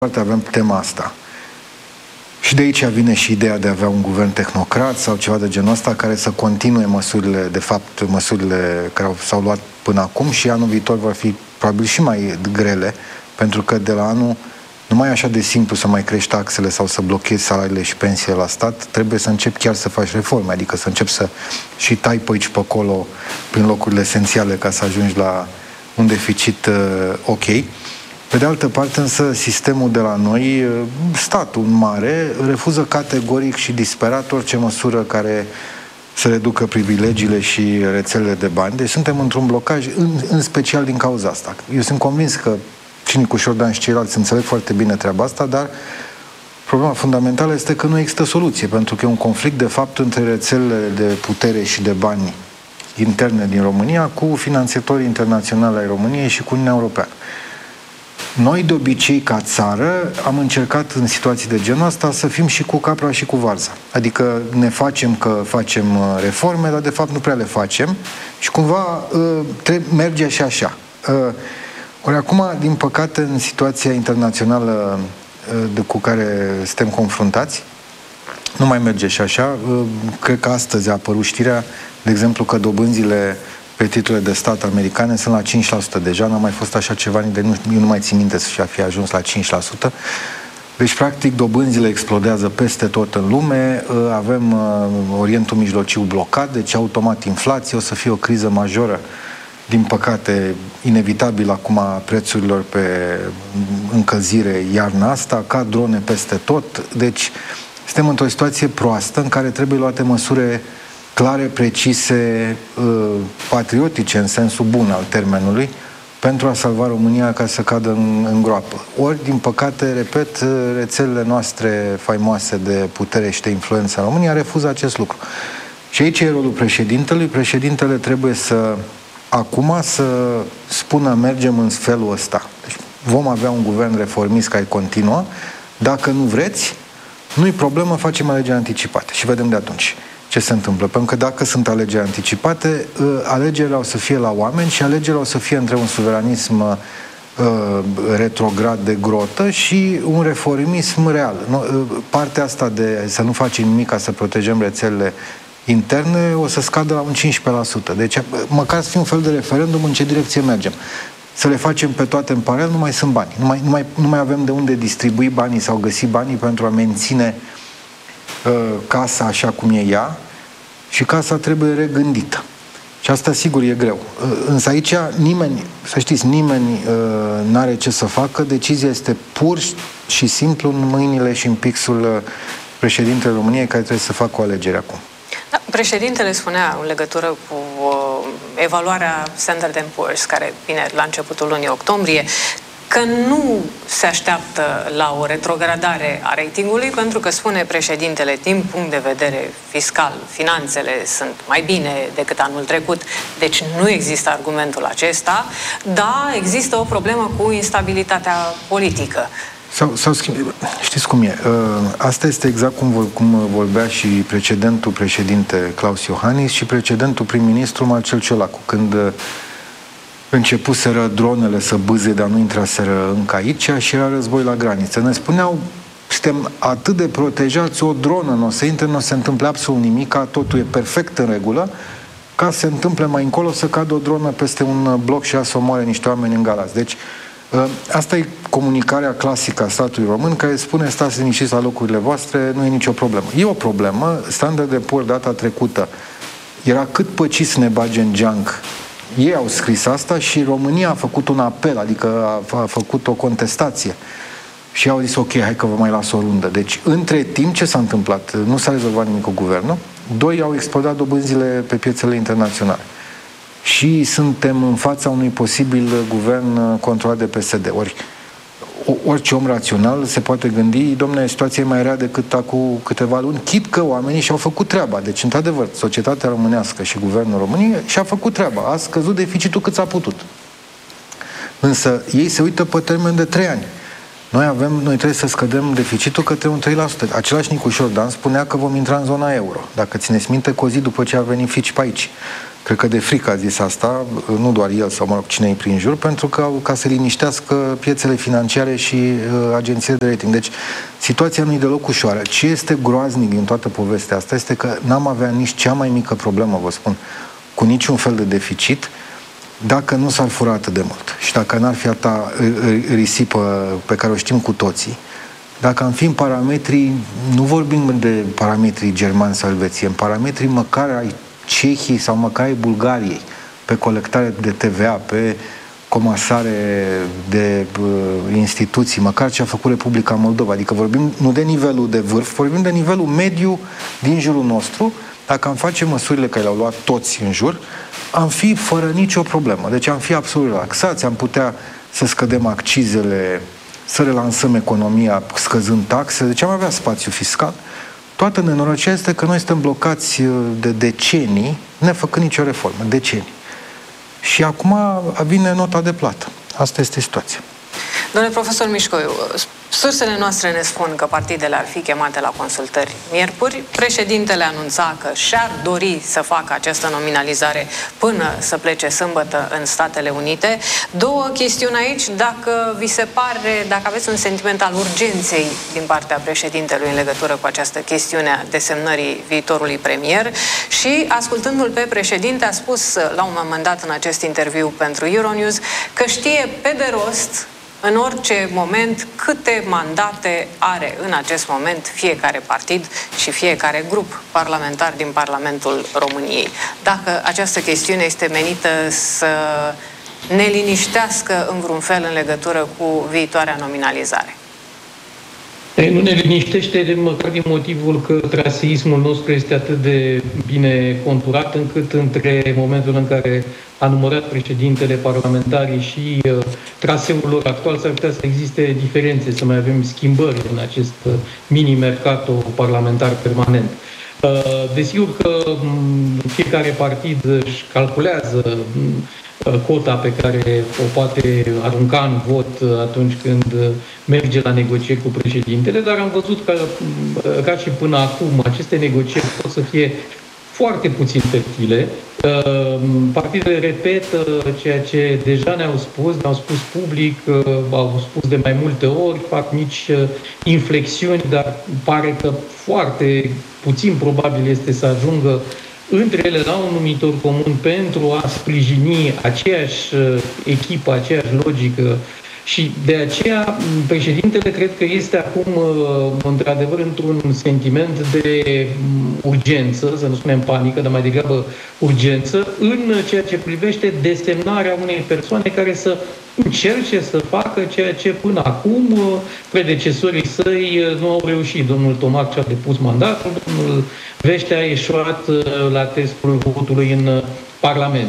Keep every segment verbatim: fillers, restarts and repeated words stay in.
avem tema asta. Și de aici vine și ideea de a avea un guvern tehnocrat sau ceva de genul ăsta care să continue măsurile, de fapt, măsurile care s-au luat până acum și anul viitor vor fi probabil și mai grele, pentru că de la anul nu mai e așa de simplu să mai crești taxele sau să blochezi salariile și pensiile la stat, trebuie să începi chiar să faci reforme, adică să începi să și tai pe aici pe acolo prin locurile esențiale ca să ajungi la un deficit uh, ok. Pe de altă parte, însă, sistemul de la noi, statul mare, refuză categoric și disperat orice măsură care să reducă privilegiile și rețelele de bani. Deci suntem într-un blocaj, în, în special din cauza asta. Eu sunt convins că și Nicu Șordan și ceilalți înțeleg foarte bine treaba asta, dar problema fundamentală este că nu există soluție, pentru că e un conflict, de fapt, între rețelele de putere și de bani interne din România cu finanțatorii internaționali ai României și cu Uniunea Europeană. Noi, de obicei, ca țară, am încercat în situații de genul ăsta să fim și cu capra și cu varza. Adică ne facem că facem reforme, dar de fapt nu prea le facem și cumva merge și așa. Ori acum, din păcate, în situația internațională de cu care suntem confruntați, nu mai merge și așa. Cred că astăzi a apărut știrea, de exemplu, că dobânzile pe titlurile de stat americane sunt la cinci la sută deja, n-a mai fost așa ceva, de nu, eu nu mai țin minte să fie ajuns la cinci la sută. Deci, practic, dobânzile explodează peste tot în lume, avem Orientul Mijlociu blocat, deci automat inflație, o să fie o criză majoră, din păcate, inevitabil acum a prețurilor pe încălzire iarna asta, ca drone peste tot, deci suntem într-o situație proastă în care trebuie luate măsuri clare, precise, patriotice în sensul bun al termenului, pentru a salva România ca să cadă în, în groapă. Ori, din păcate, repet, rețelele noastre faimoase de putere și de influență în România refuză acest lucru. Și aici e rolul președintelui. Președintele trebuie să, acum, să spună mergem în felul ăsta. Deci vom avea un guvern reformist care continuă. Dacă nu vreți, nu-i problemă, facem alegeri anticipate. Și vedem de atunci ce se întâmplă. Pentru că dacă sunt alegeri anticipate, alegerile o să fie la oameni și alegerile o să fie între un suveranism uh, retrograd de grotă și un reformism real. Partea asta de să nu facem nimic ca să protejăm rețelele interne o să scadă la un cincisprezece la sută. Deci, măcar să fie un fel de referendum în ce direcție mergem. Să le facem pe toate în paralel, nu mai sunt bani. Nu mai, nu mai, nu mai avem de unde distribui banii sau găsi banii pentru a menține casa așa cum e ea și casa trebuie regândită. Și asta sigur e greu. Însă aici nimeni, să știți, nimeni uh, n-are ce să facă, decizia este pur și simplu în mâinile și în pixul președintele României care trebuie să facă o alegere acum. Da, președintele spunea în legătură cu uh, evaluarea Standard and Poor's, care vine la începutul lunii octombrie, că nu se așteaptă la o retrogradare a ratingului, pentru că, spune președintele, din punct de vedere fiscal, finanțele sunt mai bine decât anul trecut, deci nu există argumentul acesta, dar există o problemă cu instabilitatea politică. Sau, sau știți cum e? Asta este exact cum, cum vorbea și precedentul președinte Claus Iohannis și precedentul prim-ministru Marcel Ciolacu, când începuseră dronele să bâze, dar nu intraseră încă aici și era război la graniță. Ne spuneau, suntem atât de protejați, o dronă nu o să intre, nu o să se întâmple absolut nimic, totul e perfect în regulă, ca să se întâmple mai încolo să cadă o dronă peste un bloc și a să omoare niște oameni în Galați. Deci, asta e comunicarea clasică a statului român, care spune, stați liniștiți la locurile voastre, nu e nicio problemă. E o problemă. Standard de Poor's data trecută era cât păci să ne bage în geanc. Ei au scris asta și România a făcut un apel, adică a, a făcut o contestație. Și au zis, ok, hai că vă mai las o rundă. Deci, între timp, ce s-a întâmplat? Nu s-a rezolvat nimic cu guvernul. Doi, au explodat dobânzile pe piețele internaționale. Și suntem în fața unui posibil guvern controlat de P S D. Ori, orice om rațional se poate gândi, dom'le, situația e mai rea decât acum câteva luni, chit că oamenii și-au făcut treaba. Deci, într-adevăr, societatea românească și guvernul României și-a făcut treaba. A scăzut deficitul cât s-a putut. Însă, ei se uită pe termen de trei ani. Noi avem, noi trebuie să scădem deficitul către un trei la sută. Același Nicu Șordan spunea că vom intra în zona euro. Dacă țineți minte, cu o zi după ce a venit Fitch pe aici. Cred că de frică a zis asta, nu doar el sau, mă rog, cine-i prin jur, pentru că ca să liniștească piețele financiare și uh, agențiile de rating. Deci, situația nu e deloc ușoară. Ce este groaznic din toată povestea asta este că n-am avea nici cea mai mică problemă, vă spun, cu niciun fel de deficit, dacă nu s-ar fura atât de mult și dacă n-ar fi atâta risipă pe care o știm cu toții. Dacă am fi în parametrii, nu vorbim de parametrii germani sau elvețieni, parametrii măcar ai Cehiei sau măcar ai Bulgariei, pe colectare de T V A, pe comasare de uh, instituții, măcar ce a făcut Republica Moldova. Adică vorbim nu de nivelul de vârf, vorbim de nivelul mediu din jurul nostru. Dacă am face măsurile care le-au luat toți în jur, am fi fără nicio problemă. Deci am fi absolut relaxați, am putea să scădem accizele, să relansăm economia scăzând taxe, deci am avea spațiu fiscal. Toată nenorocirea este că noi suntem blocați de decenii, nefăcând nicio reformă, decenii. Și acum vine nota de plată. Asta este situația. Domnule profesor Mișcoiu, sursele noastre ne spun că partidele ar fi chemate la consultări miercuri. Președintele anunța că și-ar dori să facă această nominalizare până să plece sâmbătă în Statele Unite. Două chestiuni aici, dacă vi se pare, dacă aveți un sentiment al urgenței din partea președintelui în legătură cu această chestiune a desemnării viitorului premier și, ascultându-l pe președinte, a spus la un moment dat în acest interviu pentru Euronews că știe pe de rost în orice moment câte mandate are în acest moment fiecare partid și fiecare grup parlamentar din Parlamentul României. Dacă această chestiune este menită să ne liniștească în vreun fel în legătură cu viitoarea nominalizare. Nu ne liniștește măcar din motivul că traseismul nostru este atât de bine conturat încât între momentul în care a numărat președintele parlamentarii și uh, traseul lor actual s-ar putea să existe diferențe, să mai avem schimbări în acest uh, mini-mercato parlamentar permanent. Uh, desigur că um, fiecare partid își calculează um, cota pe care o poate arunca în vot atunci când merge la negocieri cu președintele, dar am văzut că, ca și până acum, aceste negocieri pot să fie foarte puțin fertile. Partidele repetă ceea ce deja ne-au spus, ne-au spus public, au spus de mai multe ori, fac mici inflexiuni, dar pare că foarte puțin probabil este să ajungă între ele la un numitor comun pentru a sprijini aceeași echipă, aceeași logică. Și de aceea președintele cred că este acum într-adevăr într-un sentiment de urgență, să nu spunem panică, dar mai degrabă urgență, în ceea ce privește desemnarea unei persoane care să încerce să facă ceea ce până acum predecesorii săi nu au reușit. Domnul Tomac și-a depus mandatul, domnul Veștea a ieșuat la testul votului în Parlament.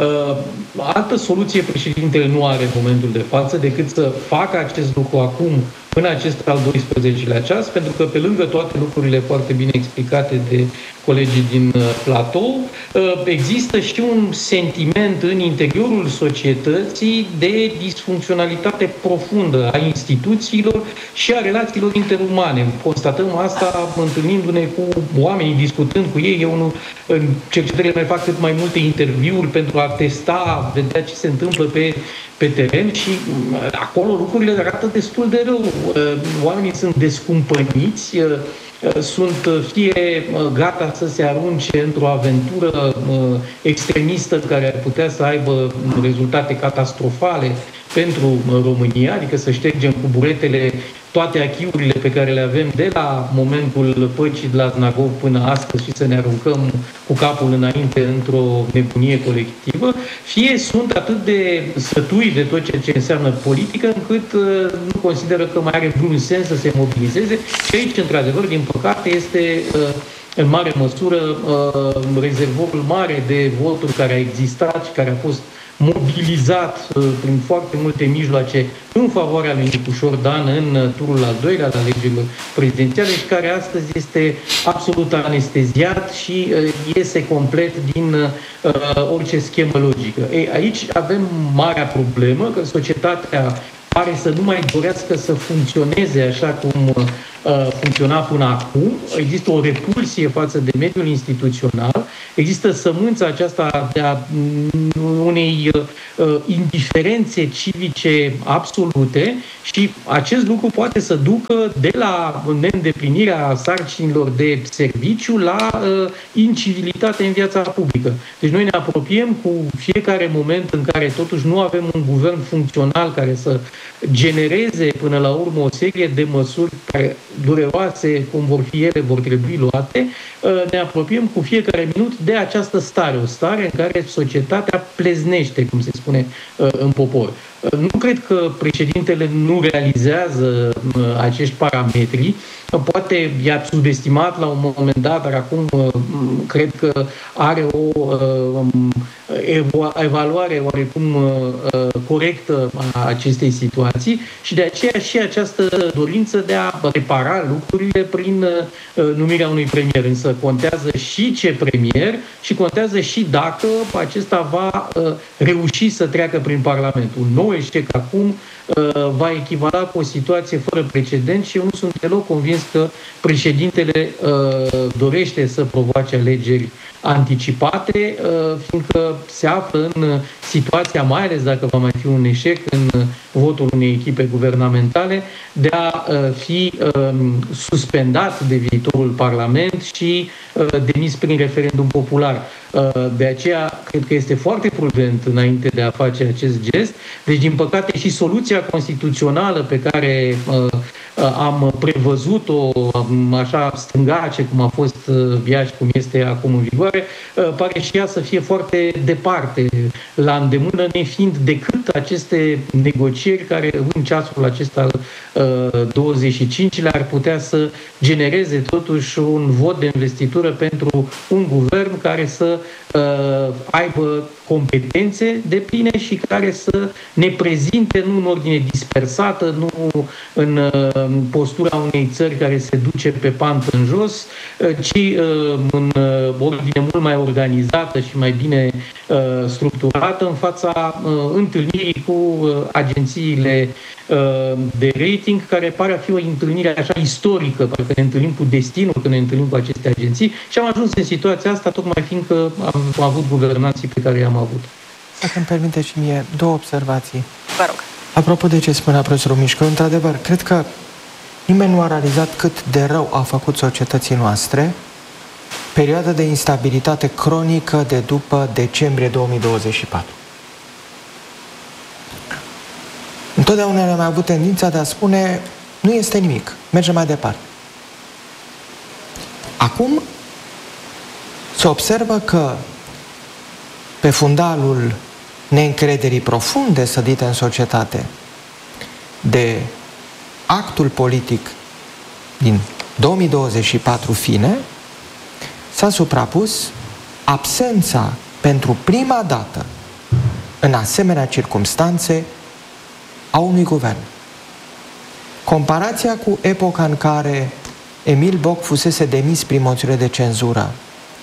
Altă soluție președintele nu are în momentul de față decât să facă acest lucru acum, în acest al doisprezecelea ceas, pentru că pe lângă toate lucrurile foarte bine explicate de colegii din platou, există și un sentiment în interiorul societății de disfuncționalitate profundă a instituțiilor și a relațiilor interumane. Constatăm asta întâlnindu-ne cu oamenii, discutând cu ei. Eu nu, în cercetările mele fac cât mai multe interviuri pentru a testa, vedea ce se întâmplă pe pe teren și acolo lucrurile arată destul de rău. Oamenii sunt descumpăniți, sunt fie gata să se arunce într-o aventură extremistă care ar putea să aibă rezultate catastrofale pentru România, adică să ștergem cu buretele toate achiurile pe care le avem de la momentul păcii de la Znagov până astăzi și să ne aruncăm cu capul înainte într-o nebunie colectivă, fie sunt atât de sătui de tot ceea ce înseamnă politică, încât uh, nu consideră că mai are vreun sens să se mobilizeze și aici, într-adevăr, din păcate, este uh, în mare măsură uh, rezervorul mare de voturi care a existat și care a fost mobilizat uh, prin foarte multe mijloace în favoarea lui Nicușor Dan în turul al doilea al alegerilor prezidențiale și care astăzi este absolut anesteziat și uh, iese complet din uh, orice schemă logică. Ei, aici avem marea problemă că societatea pare să nu mai dorească să funcționeze așa cum funcționa până acum, există o repulsie față de mediul instituțional, există sămânța aceasta de a unei uh, indiferențe civice absolute și acest lucru poate să ducă de la neîndeplinirea sarcinilor de serviciu la uh, incivilitate în viața publică. Deci noi ne apropiem cu fiecare moment în care totuși nu avem un guvern funcțional care să genereze până la urmă o serie de măsuri care, dureroase cum vor fi ele, vor trebui luate, ne apropiem cu fiecare minut de această stare, o stare în care societatea pleznește, cum se spune în popor. Nu cred că președintele nu realizează acești parametri, poate i-a subestimat la un moment dat, dar acum cred că are o evaluare oarecum corectă a acestei situații și de aceea și această dorință de a repara lucrurile prin numirea unui premier. Însă contează și ce premier și contează și dacă acesta va reuși să treacă prin Parlament. Un nou eșec acum va echivala cu o situație fără precedent și eu nu sunt deloc convins că președintele dorește să provoace alegeri anticipate, fiindcă se află în situația, mai ales dacă va mai fi un eșec în votul unei echipe guvernamentale, de a fi suspendat de viitorul Parlament și demis prin referendum popular. De aceea, cred că este foarte prudent înainte de a face acest gest. Deci, din păcate, și soluția constituțională pe care am prevăzut-o așa stângace, cum a fost ea și cum este acum în vigoare, pare și ea să fie foarte departe la îndemână, nefiind decât aceste negocieri care în ceasul acesta douăzeci și cinci ar putea să genereze totuși un vot de investitură pentru un guvern care să aibă competențe depline și care să ne prezinte nu în ordine dispersată, nu în postura unei țări care se duce pe pantă în jos, ci în ordine mult mai organizată și mai bine structurată în fața întâlnirii cu agențiile de rating, care pare a fi o întâlnire așa istorică, parcă ne întâlnim cu destinul când ne întâlnim cu aceste agenții și am ajuns în situația asta tocmai fiindcă am avut guvernanții pe care i-am avut. Dacă îmi permite și mie două observații. Vă rog. Apropo de ce spunea profesorul Mișcă, într-adevăr, cred că nimeni nu a realizat cât de rău a făcut societății noastre perioada de instabilitate cronică de după decembrie două mii douăzeci și patru. Întotdeauna am avut tendința de a spune nu este nimic, mergem mai departe. Acum se observă că pe fundalul neîncrederii profunde sădite în societate de actul politic din două mii douăzeci și patru fine, s-a suprapus absența pentru prima dată în asemenea circumstanțe a unui guvern. Comparația cu epoca în care Emil Boc fusese demis prin moțiune de cenzură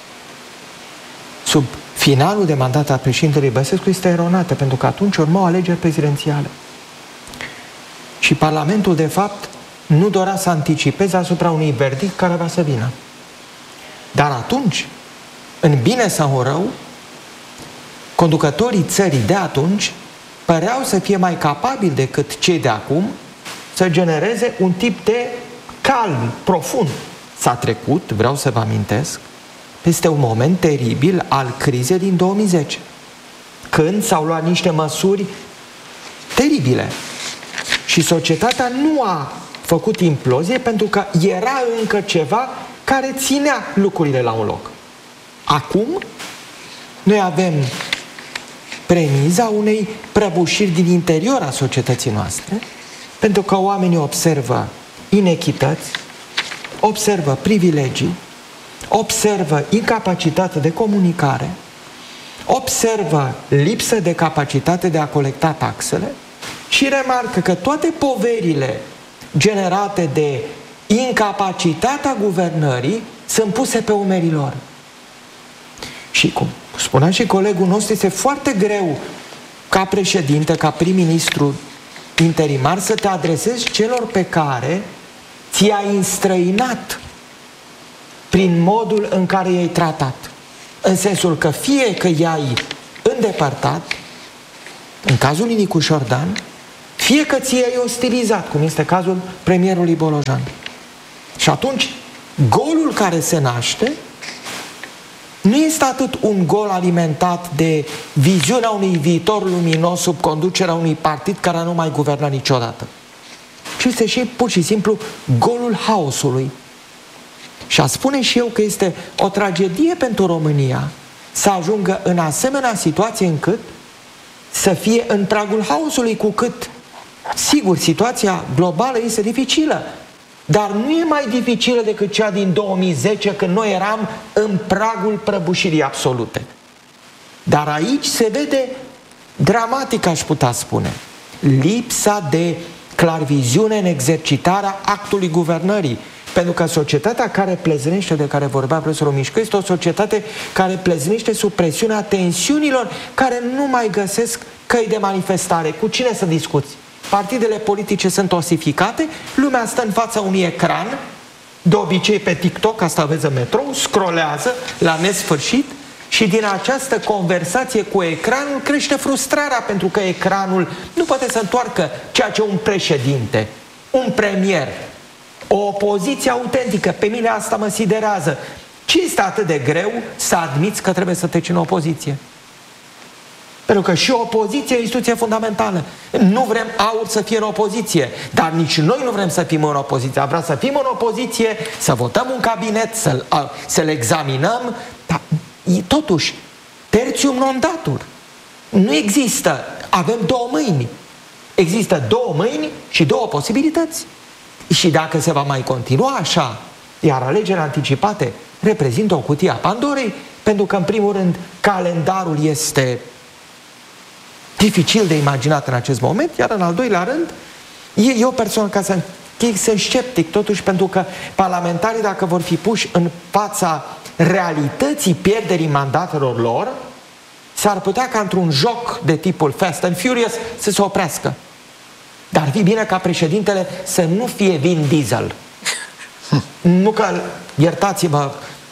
sub finalul de mandat al președintelui Băsescu este eronată, pentru că atunci urmau alegeri prezidențiale. Și Parlamentul, de fapt, nu dorea să anticipeze asupra unui verdict care va să vină. Dar atunci, în bine sau în rău, conducătorii țării de atunci păreau să fie mai capabili decât cei de acum să genereze un tip de calm profund. S-a trecut, vreau să vă amintesc, peste un moment teribil al crizei din două mii zece, când s-au luat niște măsuri teribile și societatea nu a făcut implozie pentru că era încă ceva care ținea lucrurile la un loc. Acum, noi avem premiza unei prăbușiri din interior a societății noastre, pentru că oamenii observă inechități, observă privilegii, observă incapacitate de comunicare, observă lipsă de capacitate de a colecta taxele și remarcă că toate poverile generate de incapacitatea guvernării sunt puse pe umerii lor. Și cum spunea și colegul nostru, este foarte greu ca președinte, ca prim-ministru interimar să te adresezi celor pe care ți-ai înstrăinat prin modul în care i-ai tratat. În sensul că fie că i-ai îndepărtat, în cazul lui Nicu Șordan, fie că ți-ai ostilizat, cum este cazul premierului Bolojan. Și atunci, golul care se naște nu este atât un gol alimentat de viziunea unui viitor luminos sub conducerea unui partid care nu mai guverna niciodată, ci este și pur și simplu golul haosului. Și a spune și eu că este o tragedie pentru România să ajungă în asemenea situație încât să fie în pragul haosului, cu cât, sigur, situația globală este dificilă, dar nu e mai dificilă decât cea din două mii zece, când noi eram în pragul prăbușirii absolute. Dar aici se vede dramatic, aș putea spune, lipsa de clarviziune în exercitarea actului guvernării. Pentru că societatea care pleznește, de care vorbea profesorul Mișcă, este o societate care pleznește sub presiunea tensiunilor care nu mai găsesc căi de manifestare. Cu cine să discuți? Partidele politice sunt osificate, lumea stă în fața unui ecran, de obicei pe TikTok, asta vezi în metrou, scrolează la nesfârșit și din această conversație cu ecranul crește frustrarea, pentru că ecranul nu poate să întoarcă ceea ce un președinte, un premier, o opoziție autentică, pe mine asta mă siderează. Ce este atât de greu să admiți că trebuie să treci în opoziție? Pentru că și opoziția e o instituție fundamentală. Nu vrem AUR să fie în opoziție, dar nici noi nu vrem să fim în opoziție. Vrem să fim în opoziție, să votăm un cabinet, să-l, să-l examinăm, dar totuși, tertium non datur. Nu există. Avem două mâini. Există două mâini și două posibilități. Și dacă se va mai continua așa, iar alegerile anticipate reprezintă o cutie a Pandorei, pentru că, în primul rând, calendarul este dificil de imaginat în acest moment, iar în al doilea rând, e eu personal, ca să închei, sunt sceptic totuși, pentru că parlamentarii, dacă vor fi puși în fața realității pierderii mandatelor lor, s-ar putea ca într-un joc de tipul Fast and Furious să se oprească. Dar ar fi bine ca președintele să nu fie Vin Diesel. Nu că, iertați-mă,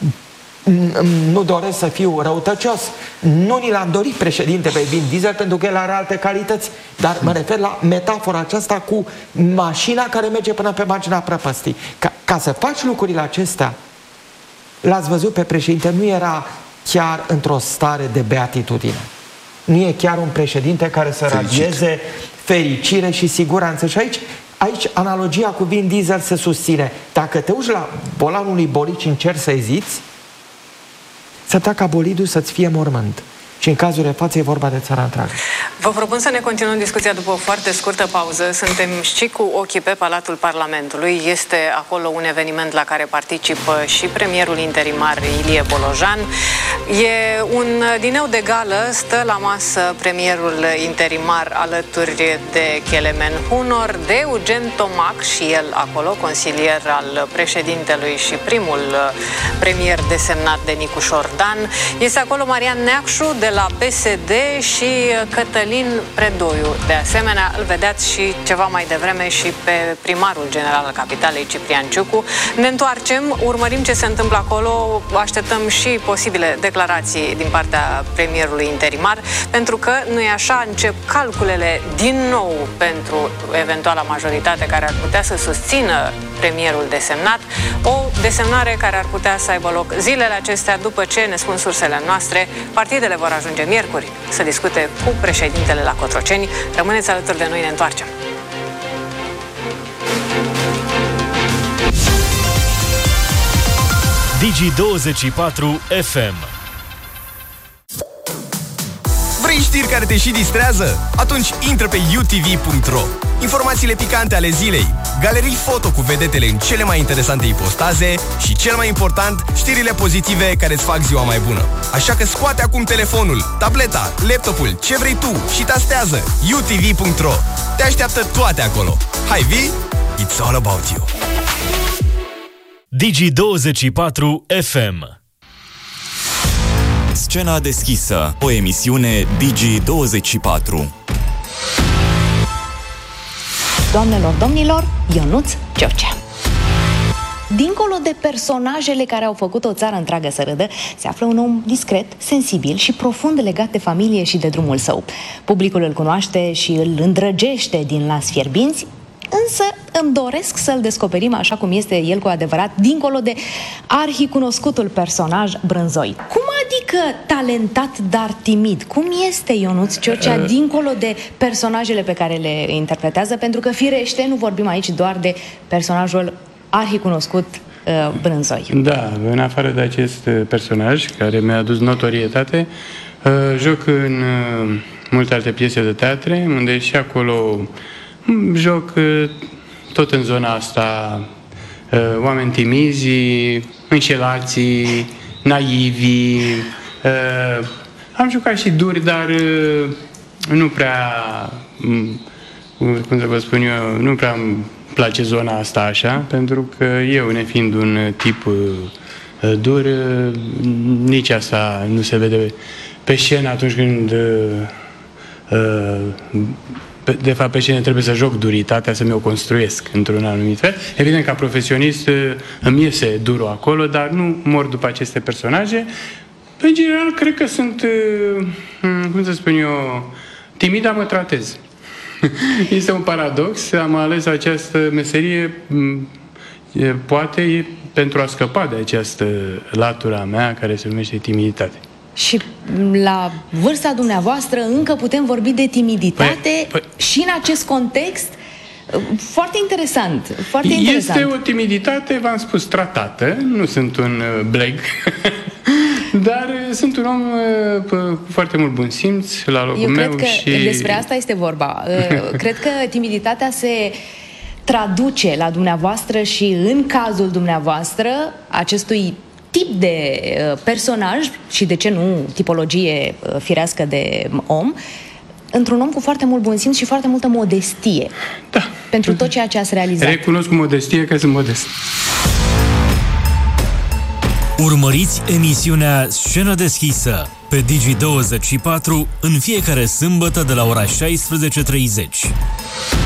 nu doresc să fiu răutăcios, nu ni l-am dorit președinte pe Vin Diesel, pentru că el are alte calități, dar mă refer la metafora aceasta cu mașina care merge până pe marginea prăpăstii. Ca, ca să faci lucrurile acestea, l-ați văzut pe președinte, nu era chiar într-o stare de beatitudine. Nu e chiar un președinte care să radieze fericire și siguranță. Și aici, aici analogia cu Vin Diesel se susține. Dacă te uiți la volanul lui bolid și încerci să eziți, să ta ca bolidul să-ți fie mormânt. Și în cazul de față e vorba de țara întreagă. Vă propun să ne continuăm discuția după o foarte scurtă pauză. Suntem și cu ochii pe Palatul Parlamentului. Este acolo un eveniment la care participă și premierul interimar Ilie Bolojan. E un dineu de gală, stă la masă premierul interimar alături de Kelemen Hunor, de Eugen Tomac, și el acolo, consilier al președintelui și primul premier desemnat de Nicu Șordan. Este acolo Marian Neacșu de la P S D și Cătălin Predoiu. De asemenea, îl vedeați și ceva mai devreme și pe primarul general al capitalei, Ciprian Ciucu. Ne întoarcem, urmărim ce se întâmplă acolo, așteptăm și posibile declarații din partea premierului interimar, pentru că, nu e așa, încep calculele din nou pentru eventuala majoritate care ar putea să susțină premierul desemnat, o desemnare care ar putea să aibă loc zilele acestea, după ce, ne spun sursele noastre, partidele vor ajunge miercuri să discute cu președintele la Cotroceni. Rămâneți alături de noi, ne întoarcem. Digi douăzeci și patru F M. Vrei știri care te și distrează? Atunci intră pe u t v punct r o. Informațiile picante ale zilei, galerii foto cu vedetele în cele mai interesante ipostaze și, cel mai important, știrile pozitive care îți fac ziua mai bună. Așa că scoate acum telefonul, tableta, laptopul, ce vrei tu și tastează u t v punct r o. Te așteaptă toate acolo. Hai, vii? It's all about you. Digi douăzeci și patru F M. Scena deschisă, o emisiune Digi douăzeci și patru. Doamnelor, domnilor, Ionuț George. Dincolo de personajele care au făcut o țară întreagă să râdă, se află un om discret, sensibil și profund legat de familie și de drumul său. Publicul îl cunoaște și îl îndrăgește din Las Fierbinți, însă îmi doresc să-l descoperim așa cum este el cu adevărat, dincolo de arhicunoscutul personaj Brânzoi. Cum adică talentat, dar timid? Cum este Ionuț Ciocea, uh. dincolo de personajele pe care le interpretează? Pentru că, firește, nu vorbim aici doar de personajul arhicunoscut uh, Brânzoi. Da, în afară de acest personaj care mi-a adus notorietate, uh, joc în uh, multe alte piese de teatre, unde și acolo joc uh, tot în zona asta, uh, oameni timizi, înșelații, naivi. Uh, am jucat și duri, dar uh, nu prea, um, cum să vă spun eu, nu prea îmi place zona asta așa, pentru că eu, nefiind un tip uh, dur, uh, nici asta nu se vede pe scenă atunci când uh, uh, de fapt, pe scenă trebuie să joc duritatea, să mi-o construiesc într-un anumit fel. Evident, ca profesionist îmi iese durul acolo, dar nu mor după aceste personaje. În general, cred că sunt, cum să spun eu, timid, dar mă tratez. Este un paradox. Am ales această meserie, poate, pentru a scăpa de această latura mea, care se numește timiditate. Și la vârsta dumneavoastră încă putem vorbi de timiditate păi, păi, și în acest context foarte interesant, foarte este interesant. Este o timiditate, v-am spus, tratată, nu sunt un bleg, dar sunt un om cu foarte mult bun simț la locul Eu meu. cred că și... despre asta este vorba. Cred că timiditatea se traduce la dumneavoastră și în cazul dumneavoastră acestui tip de uh, personaj și, de ce nu, tipologie uh, firească de om, într-un om cu foarte mult bun simț și foarte multă modestie. Da. Pentru tot ceea ce ați realizat. Recunosc cu modestie că sunt modest. Urmăriți emisiunea Scenă deschisă pe Digi douăzeci și patru în fiecare sâmbătă de la ora șaisprezece și treizeci.